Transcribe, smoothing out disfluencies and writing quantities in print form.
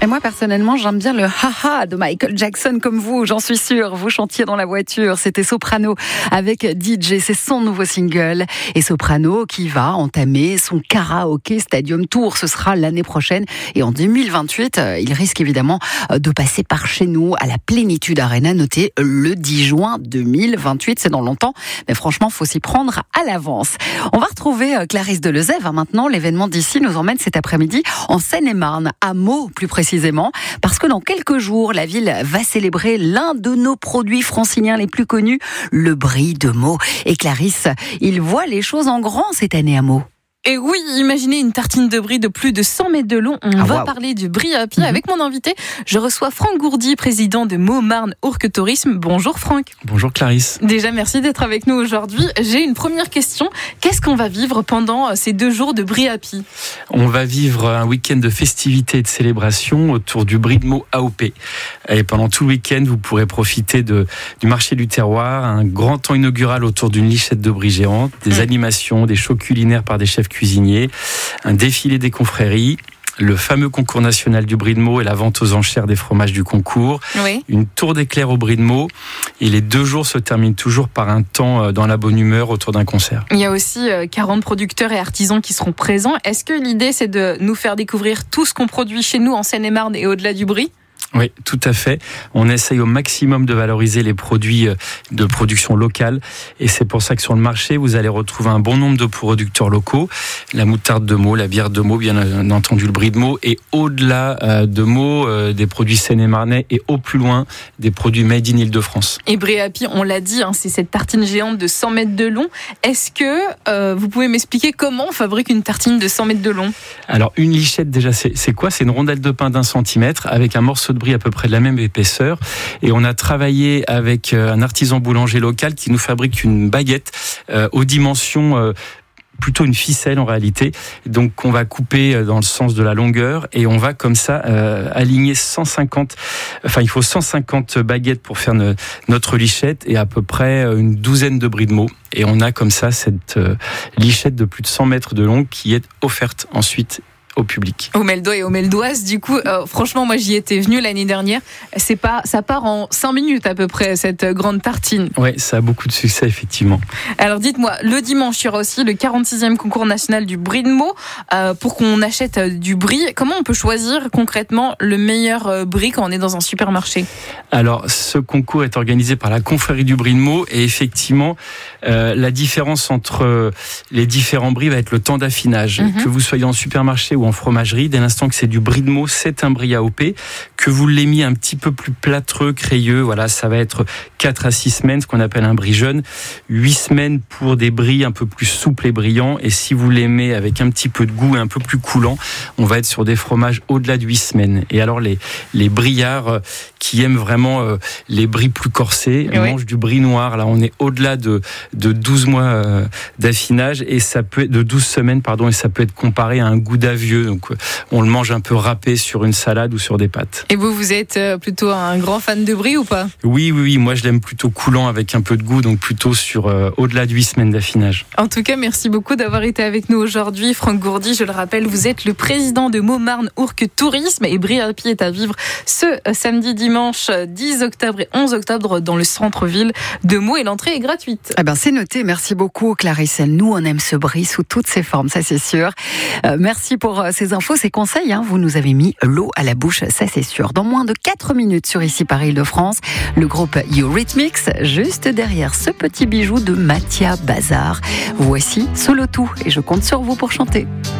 moi, personnellement, j'aime bien le haha de Michael Jackson comme vous, j'en suis sûre. Vous chantiez dans la voiture. C'était Soprano avec DJ. C'est son nouveau single. Et Soprano qui va entamer son Karaoke Stadium Tour. Ce sera l'année prochaine. Et en 2028, il risque évidemment de passer par chez nous à la Plénitude Arena, notée le 10 juin 2028. C'est dans longtemps. Mais franchement, faut s'y prendre à l'avance. On va retrouver Clarisse Delezève. Maintenant, l'événement d'ici nous emmène cet après-midi en Seine-et-Marne, à Meaux plus précisément, parce que dans quelques jours, la ville va célébrer l'un de nos produits franciliens les plus connus, le brie de Meaux. Et Clarisse, il voit les choses en grand cette année à Meaux. Et oui, imaginez une tartine de brie de plus de 100 mètres de long. On va parler du brie à pied avec mon invité. Je reçois Franck Gourdy, président de Meaux Marne Ourcq Tourisme. Bonjour Franck. Bonjour Clarisse. Déjà, merci d'être avec nous aujourd'hui. J'ai une première question. Qu'est-ce qu'on va vivre pendant ces 2 jours de brie à pied ? On va vivre un week-end de festivités et de célébrations autour du brie de Meaux AOP. Et pendant tout le week-end, vous pourrez profiter du marché du terroir, un grand temps inaugural autour d'une lichette de brie géante, des animations, des shows culinaires par des chefs cuisiniers, un défilé des confréries, le fameux concours national du brie de Meaux et la vente aux enchères des fromages du concours, une tour d'éclair au brie de Meaux, et les 2 jours se terminent toujours par un temps dans la bonne humeur autour d'un concert. Il y a aussi 40 producteurs et artisans qui seront présents. Est-ce que l'idée c'est de nous faire découvrir tout ce qu'on produit chez nous en Seine-et-Marne et au-delà du brie ? Oui, tout à fait. On essaye au maximum de valoriser les produits de production locale, et c'est pour ça que sur le marché, vous allez retrouver un bon nombre de producteurs locaux. La moutarde de Meaux, la bière de Meaux, bien entendu le brie de Meaux, et au-delà de Meaux, des produits seine-et-marnais, et au plus loin, des produits made in Île-de-France. Et brie à pied, on l'a dit, c'est cette tartine géante de 100 mètres de long. Est-ce que vous pouvez m'expliquer comment on fabrique une tartine de 100 mètres de long ? Alors, une lichette, déjà, c'est quoi ? C'est une rondelle de pain d'1 centimètre avec un morceau de brie à peu près de la même épaisseur, et on a travaillé avec un artisan boulanger local qui nous fabrique une baguette aux dimensions plutôt une ficelle en réalité, donc on va couper dans le sens de la longueur, et on va comme ça aligner 150, il faut 150 baguettes pour faire notre lichette, et à peu près une douzaine de brie de Meaux, et on a comme ça cette lichette de plus de 100 mètres de long qui est offerte ensuite au public. Au Meldois et au Meldoises, du coup, franchement, moi j'y étais venue l'année dernière. Ça part en 5 minutes à peu près, cette grande tartine. Oui, ça a beaucoup de succès, effectivement. Alors dites-moi, le dimanche, il y aura aussi le 46e concours national du brie de Meaux. Pour qu'on achète du brie, comment on peut choisir concrètement le meilleur brie quand on est dans un supermarché ? Alors, ce concours est organisé par la confrérie du brie de Meaux, et effectivement, la différence entre les différents bries va être le temps d'affinage. Que vous soyez en supermarché ou en fromagerie, dès l'instant que c'est du brie de Meaux, c'est un brie AOP. Que vous l'ayez mis un petit peu plus plâtreux, crayeux, voilà, ça va être 4 à 6 semaines, ce qu'on appelle un brie jeune. 8 semaines pour des bries un peu plus souples et brillants. Et si vous l'aimez avec un petit peu de goût et un peu plus coulant, on va être sur des fromages au-delà de 8 semaines. Et alors, les brillards qui aiment vraiment les bries plus corsés, mangent du brie noir. Là, on est au-delà de 12 mois d'affinage, et ça peut être de 12 semaines, et ça peut être comparé à un goût d'avieux. Donc, on le mange un peu râpé sur une salade ou sur des pâtes. Et vous êtes plutôt un grand fan de brie ou pas ? Oui. Moi, je l'aime plutôt coulant avec un peu de goût, donc plutôt sur au-delà de 8 semaines d'affinage. En tout cas, merci beaucoup d'avoir été avec nous aujourd'hui. Franck Gourdy, je le rappelle, vous êtes le président de Meaux Marne Ourcq Tourisme, et brie à pied est à vivre ce samedi, dimanche 10 octobre et 11 octobre dans le centre-ville de Meaux, et l'entrée est gratuite. C'est noté. Merci beaucoup Clarisse. Nous, on aime ce brie sous toutes ses formes, ça c'est sûr. Merci pour ces infos, ces conseils. Vous nous avez mis l'eau à la bouche, ça c'est sûr. Dans moins de 4 minutes sur Ici Paris Île-de-France, le groupe Eurythmics, juste derrière ce petit bijou de Mathia Bazar. Voici Solo Tout, et je compte sur vous pour chanter.